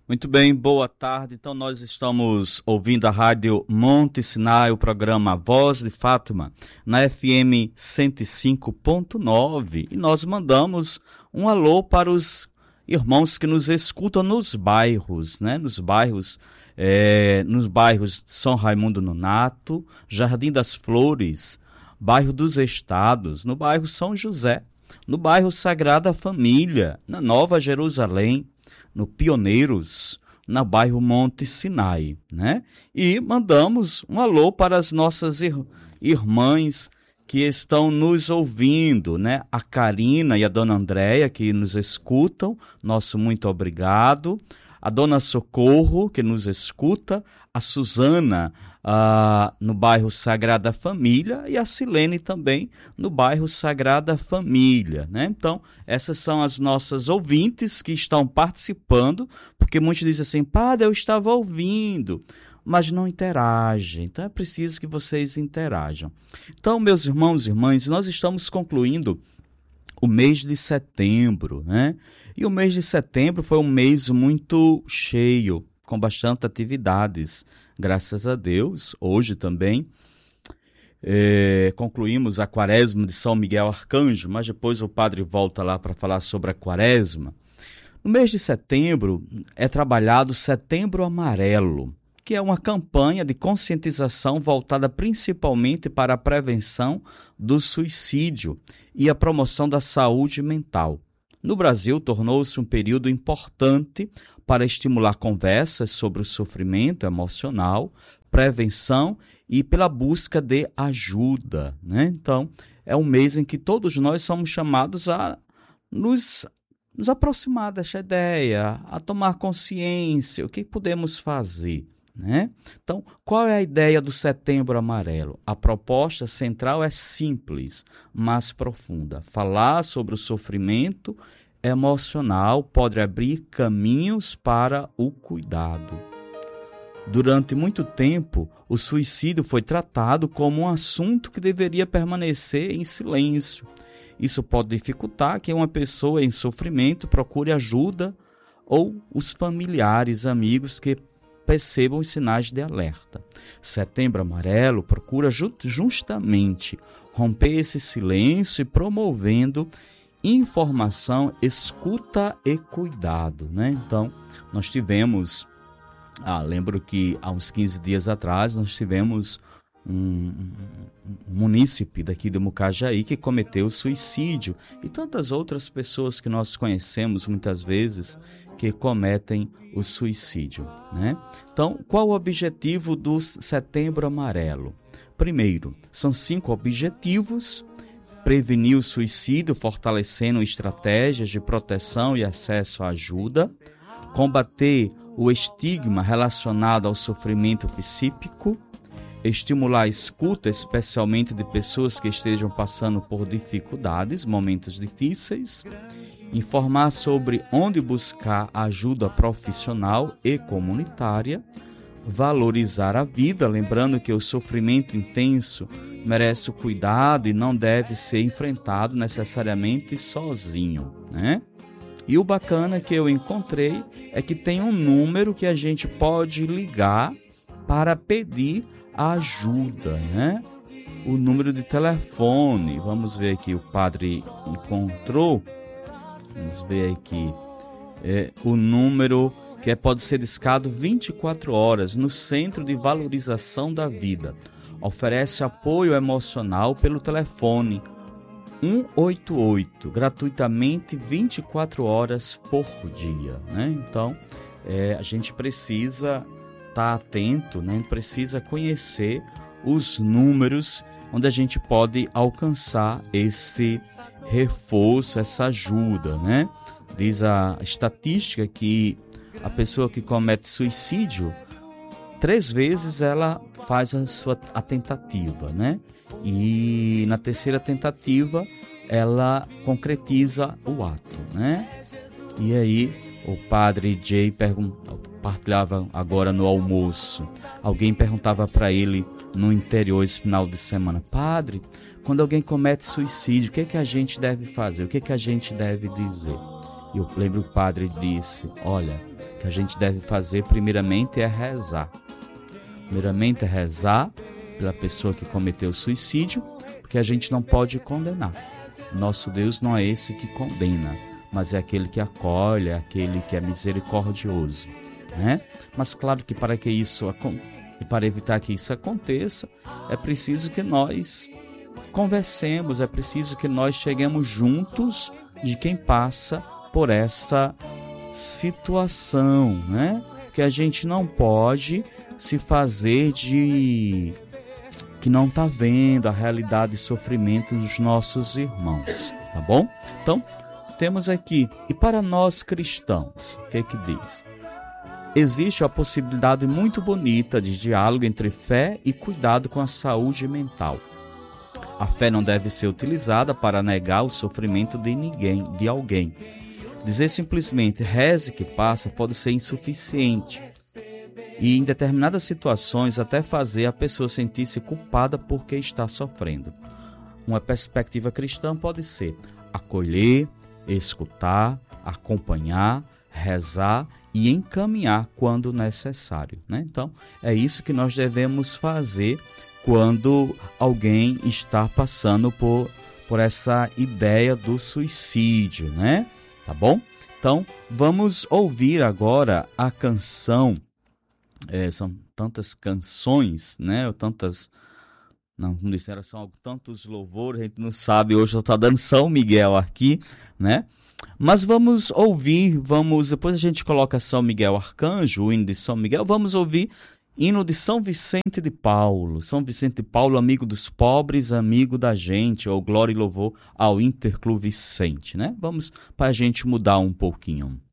Muito bem, boa tarde. Então nós estamos ouvindo a Rádio Monte Sinai, o programa Voz de Fátima, na FM 105.9. E nós mandamos um alô para os irmãos que nos escutam nos bairros, né? Nos bairros São Raimundo Nonato, Jardim das Flores, bairro dos Estados, no bairro São José, no bairro Sagrada Família, na Nova Jerusalém, no Pioneiros, no bairro Monte Sinai, né? E mandamos um alô para as nossas irmãs que estão nos ouvindo, né? A Karina e a Dona Andréia, que nos escutam, nosso muito obrigado. A Dona Socorro, que nos escuta, a Suzana, no bairro Sagrada Família, e a Silene também no bairro Sagrada Família, né? Então, essas são as nossas ouvintes que estão participando, porque muitos dizem assim, padre, eu estava ouvindo, mas não interagem, então é preciso que vocês interajam. Então, meus irmãos e irmãs, nós estamos concluindo o mês de setembro, né? E o mês de setembro foi um mês muito cheio, com bastante atividades, graças a Deus. Hoje também concluímos a quaresma de São Miguel Arcanjo, mas depois o padre volta lá para falar sobre a quaresma. No mês de setembro é trabalhado Setembro Amarelo, que é uma campanha de conscientização voltada principalmente para a prevenção do suicídio e a promoção da saúde mental. No Brasil, tornou-se um período importante para estimular conversas sobre o sofrimento emocional, prevenção e pela busca de ajuda, né? Então, é um mês em que todos nós somos chamados a nos aproximar dessa ideia, a tomar consciência, o que podemos fazer, né? Então, qual é a ideia do Setembro Amarelo? A proposta central é simples, mas profunda. Falar sobre o sofrimento emocional pode abrir caminhos para o cuidado. Durante muito tempo, o suicídio foi tratado como um assunto que deveria permanecer em silêncio. Isso pode dificultar que uma pessoa em sofrimento procure ajuda ou os familiares, amigos que percebam os sinais de alerta. Setembro Amarelo procura justamente romper esse silêncio e promovendo informação, escuta e cuidado, né? Então, nós tivemos, lembro que há uns 15 dias atrás, nós tivemos um munícipe daqui de Mucajaí que cometeu suicídio e tantas outras pessoas que nós conhecemos muitas vezes que cometem o suicídio, né? Então, qual o objetivo do Setembro Amarelo? Primeiro, são 5 objetivos: prevenir o suicídio, fortalecendo estratégias de proteção e acesso à ajuda, combater o estigma relacionado ao sofrimento psíquico, estimular a escuta, especialmente de pessoas que estejam passando por dificuldades, momentos difíceis, informar sobre onde buscar ajuda profissional e comunitária, valorizar a vida, lembrando que o sofrimento intenso merece o cuidado e não deve ser enfrentado necessariamente sozinho, né? E o bacana que eu encontrei é que tem um número que a gente pode ligar para pedir ajuda, né? O número de telefone, vamos ver aqui, o padre encontrou, vamos ver aqui, o número que pode ser discado 24 horas no Centro de Valorização da Vida. Oferece apoio emocional pelo telefone 188, gratuitamente 24 horas por dia, né? Então, a gente precisa estar atento, né? Precisa conhecer os números onde a gente pode alcançar esse reforço, essa ajuda, né? Diz a estatística que a pessoa que comete suicídio, 3 vezes ela faz a tentativa, né? E na terceira tentativa ela concretiza o ato, né? E aí o padre Jay partilhava agora no almoço. Alguém perguntava para ele no interior esse final de semana: padre, quando alguém comete suicídio, o que a gente deve fazer? O que a gente deve dizer? E eu lembro que o padre disse, olha, o que a gente deve fazer primeiramente é rezar. Primeiramente é rezar pela pessoa que cometeu suicídio, porque a gente não pode condenar. Nosso Deus não é esse que condena, mas é aquele que acolhe, é aquele que é misericordioso, né? Mas claro que para evitar que isso aconteça, é preciso que nós conversemos, é preciso que nós cheguemos juntos de quem passa por essa situação, né? Que a gente não pode se fazer de que não está vendo a realidade e sofrimento dos nossos irmãos, tá bom? Então, temos aqui, e para nós cristãos, o que é que diz? Existe a possibilidade muito bonita de diálogo entre fé e cuidado com a saúde mental. A fé não deve ser utilizada para negar o sofrimento de ninguém, de alguém. Dizer simplesmente reze que passa pode ser insuficiente e, em determinadas situações, até fazer a pessoa sentir-se culpada porque está sofrendo. Uma perspectiva cristã pode ser acolher, escutar, acompanhar, rezar e encaminhar quando necessário, né? Então, é isso que nós devemos fazer quando alguém está passando por essa ideia do suicídio, né? Tá bom? Então, vamos ouvir agora a canção. São tantas canções, né? Não, como disseram, são tantos louvores, a gente não sabe, hoje só está dando São Miguel aqui, né? Mas vamos ouvir, depois a gente coloca São Miguel Arcanjo, o hino de São Miguel, vamos ouvir hino de São Vicente de Paulo. São Vicente de Paulo, amigo dos pobres, amigo da gente, ou glória e louvor ao Interclub Vicente, né? Vamos para a gente mudar um pouquinho.